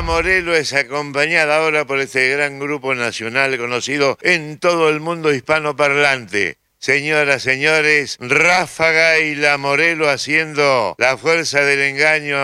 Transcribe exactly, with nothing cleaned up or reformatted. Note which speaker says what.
Speaker 1: La Morelo es acompañada ahora por este gran grupo nacional conocido en todo el mundo hispanoparlante. Señoras, señores, Ráfaga y La Morelo haciendo La Fuerza del Engaño.